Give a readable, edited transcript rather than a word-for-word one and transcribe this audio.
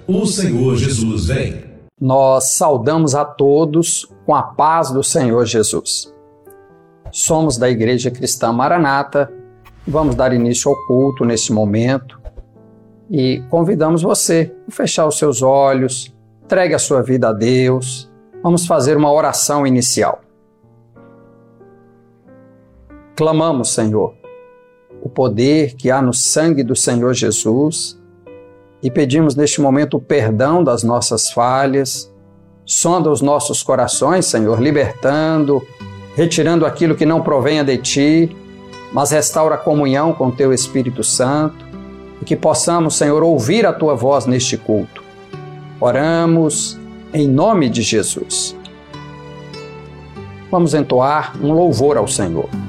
O Senhor Jesus vem. Nós saudamos a todos com a paz do Senhor Jesus. Somos da Igreja Cristã Maranata e vamos dar início ao culto nesse momento e convidamos você a fechar os seus olhos, entregue a sua vida a Deus. Vamos fazer uma oração inicial. Clamamos, Senhor, o poder que há no sangue do Senhor Jesus e pedimos neste momento o perdão das nossas falhas. Sonda os nossos corações, Senhor, libertando, retirando aquilo que não provenha de Ti, mas restaura a comunhão com Teu Espírito Santo e que possamos, Senhor, ouvir a Tua voz neste culto. Oramos em nome de Jesus. Vamos entoar um louvor ao Senhor.